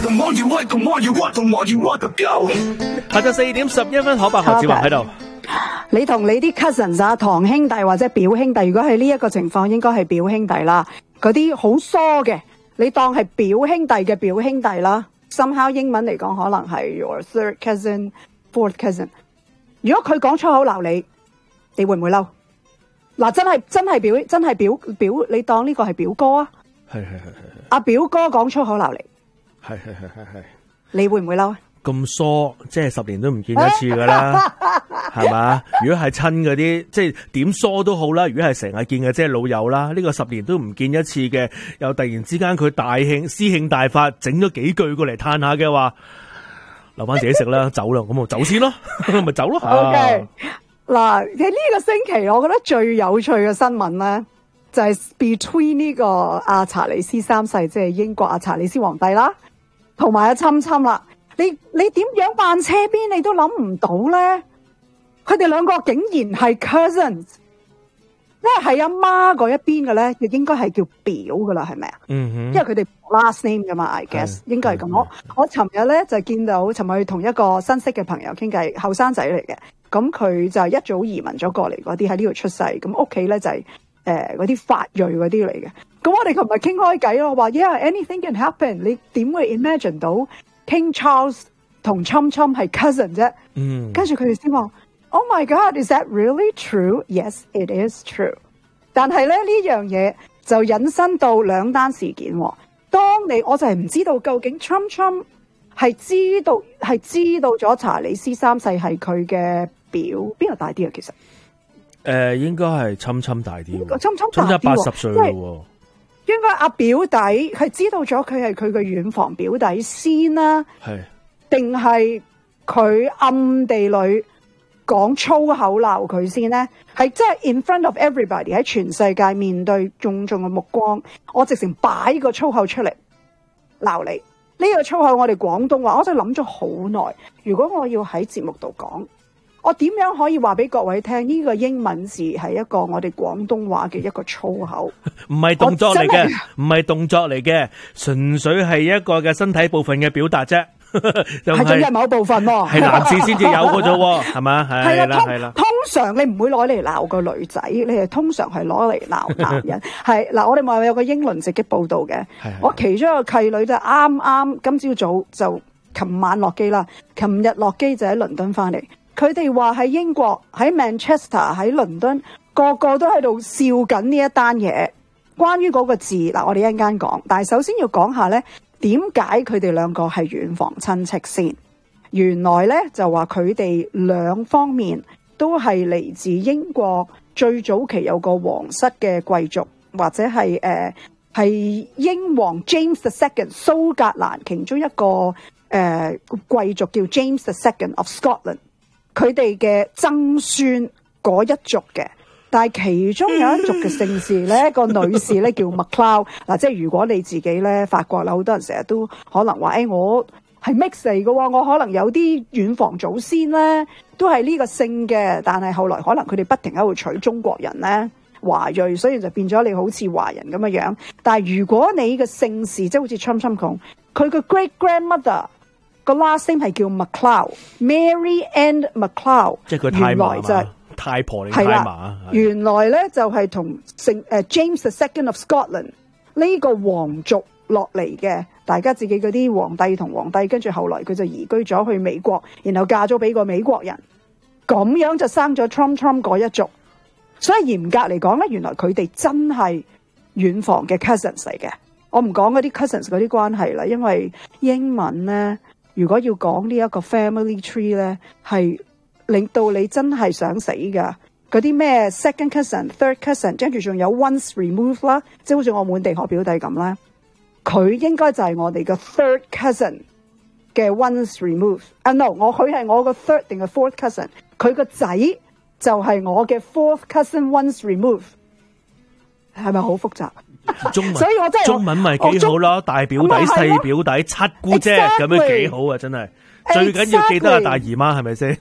下晝4點11分，可伯何志宏喺度。 你同你啲 cousins 啊，堂兄弟或者表兄弟，如果係呢一個情況，應該係表兄弟啦。嗰啲好疏嘅，你當係表兄弟嘅表兄弟啦。somehow 英文嚟講，可能係 your third cousin、fourth cousin。如果佢講粗口鬧你，你會唔會嬲？嗱，真係表，你當呢個係表哥啊？係。阿表哥講粗口鬧你，係，你會唔會嬲啊？ 咁疏，即係10年都唔見一次噶啦，係嘛？如果係親嗰啲，即係點疏都好啦。如果係成日見嘅，即係老友啦。呢個10年都唔見一次嘅，又突然之間佢大興詩興大發，整咗幾句過嚟嘆下嘅話，留翻自己食啦，走啦，咁我走先咯，咪走咯。 OK，嗱，喺呢個星期，我覺得最有趣嘅新聞咧，就係 between 呢個阿查理斯3世，即係英國阿查理斯皇帝啦，同埋阿侵啦。你點樣扮車邊，你都諗唔到咧？佢哋兩個竟然係 cousins， 因為係阿媽嗰一邊嘅咧，亦應該係叫表噶啦，係咪啊？因為佢哋 last name 噶嘛 ，I guess 應該係咁。我尋日咧就見到，尋日同一個新識嘅朋友傾偈，後生仔嚟嘅，咁佢就一早移民咗過嚟嗰啲喺呢度出世，咁屋企咧就係嗰啲法裔嗰啲嚟嘅。咁我哋尋日傾開偈咯，話 anything can happen， 你點會 imagine 到King Charles 同侵係 cousin 啫？跟住佢哋先話 ，Oh my God， is that really true? Yes, it is true。但係咧呢樣嘢就引申到兩單事件。我就係唔知道究竟侵係知道咗查理斯3世係佢嘅表，邊個大啲啊？其實應該係侵大啲， 侵大啲 80歲咯。 應該阿表弟係知道咗佢係佢嘅遠房表弟先啦，定係佢暗地裏講粗口鬧佢先呢？係即係 in front of everybody， 喺全世界面對眾眾嘅目光，我直情擺個粗口出嚟鬧你。呢個粗口我哋廣東話，我真係諗咗好耐。如果我要喺節目度講，我點樣可以話俾各位聽呢個英文字係一個我哋廣東話嘅一個粗口？唔係動作嚟嘅， 唔係動作嚟嘅，純粹係一個嘅身體部分嘅表達啫。係仲係某部分喎， 係男士先至有嘅啫，係嘛？係啦。 通常你唔會攞嚟鬧個女仔，你係通常係攞嚟鬧男人。係嗱，我哋咪有個英倫直擊報道嘅，我其中一個契女就啱今朝早就琴晚落機啦，琴日落機就喺倫敦翻嚟。佢哋話喺英國喺 Manchester 喺倫敦個個都喺度笑緊呢一單嘢。關於嗰個字嗱，我哋一陣間講，但係首先要講下咧，點解佢哋兩個係遠房親戚先？原來咧就話佢哋兩方面都係嚟自英國最早期有個皇室嘅貴族，或者係英皇 James II 蘇格蘭其中一個貴族叫 James II of Scotland。佢哋嘅曾孫嗰一族嘅，但係其中有一族嘅姓氏咧，個女士咧叫 MacLeod 嗱，即係如果你自己咧，法國啦，好多人成日都可能話，我係 mix 嚟嘅，我可能有啲遠房祖先咧，都係呢個姓嘅，但係後來可能佢哋不停喺度娶中國人咧，華裔，所以就變咗你好似華人咁嘅樣。但係如果你嘅姓氏即係好似侵講，佢嘅 great grandmother。個 last name 係叫 MacLeod，Mary and MacLeod， 即係佢太嫲就係太婆定太嫲。 原來咧就係同姓James II of Scotland 呢個皇族落嚟嘅，大家自己嗰啲皇帝同皇帝，跟住後來佢就移居咗去美國，然後嫁咗俾個美國人，咁樣就生咗 Trump 嗰一族。所以嚴格嚟講咧，原來佢哋真係遠房嘅 cousins 嚟嘅。我唔講嗰啲 cousins 嗰啲關係啦，因為英文咧。如果要講呢一個 family tree 咧，係令到你真係想死噶。嗰啲咩 second cousin、third cousin， 跟住仲有 once removed 啦，即係好似我滿地可表弟咁咧，佢應該就係我哋嘅 third cousin 嘅 once removed。No， 佢係我個 third 定係 fourth cousin， 佢個仔就係我嘅 fourth cousin once removed。係咪好複雜？所以我真係中文咪幾好咯，大表弟、細表弟、七姑姐咁樣幾好啊！真係最緊要記得大姨媽係咪先？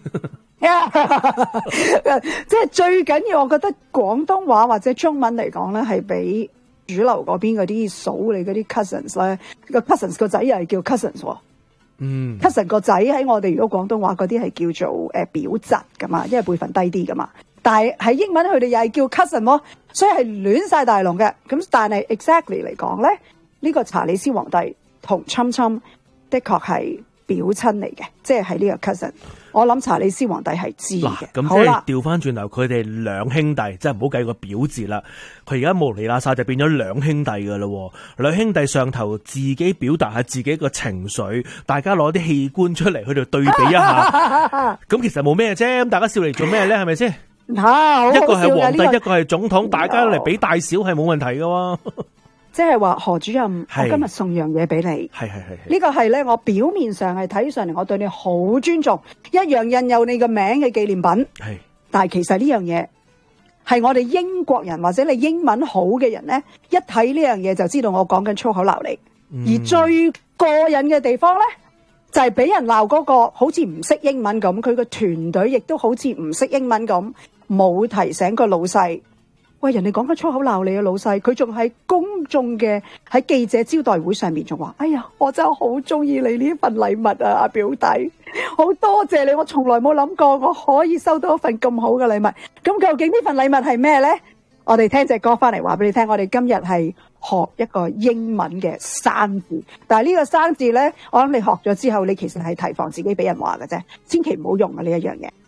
即係最緊要，我覺得廣東話或者中文嚟講咧，係比主流嗰邊嗰啲數你嗰啲 cousins 咧，個 cousins 個仔又係叫 cousins 喎。cousin 個仔喺我哋如果廣東話嗰啲係叫做表侄噶嘛，因為輩分低啲噶嘛。但係喺英文佢哋又係叫 cousin 喎，所以係亂晒大龍嘅。咁但係 exactly 嚟講咧，呢個查理斯皇帝同侵侵的確係表親嚟嘅，即係呢個 cousin。我諗查理斯皇帝係知嘅。 咁即係調翻轉頭，佢哋兩兄弟，即係唔好計個表字啦。佢而家無厘啦晒就變咗兩兄弟噶啦。兩兄弟上頭自己表達下自己個情緒，大家攞啲器官出嚟去度對比一下。咁其實冇咩啫，咁大家笑嚟做咩咧？係咪先？ 一個係皇帝，一個係總統，大家嚟比大小係冇問題噶。 即係話何主任，我今日送樣嘢俾你。係呢個係咧，我表面上係睇上嚟，我對你好尊重，一樣印有你個名嘅紀念品。但係其實呢樣嘢係我哋英國人或者你英文好嘅人咧，一睇呢樣嘢就知道我講緊粗口鬧你。而最過癮嘅地方咧，就係俾人鬧嗰個好似唔識英文咁，佢個團隊亦都好似唔識英文咁，冇提醒個老細。喂，人哋講緊粗口鬧你嘅老細，佢仲喺公眾嘅喺記者招待會上面仲話：哎呀，我真係好中意你呢份禮物啊，阿表弟，好多謝你，我從來冇諗過我可以收到一份咁好嘅禮物。咁究竟呢份禮物係咩呢？我哋聽隻歌翻嚟話俾你聽。我哋今日係學一個英文嘅生字，但係呢個生字呢，我諗你學咗之後，你其實係提防自己俾人話嘅啫，千祈唔好用啊呢一樣嘢。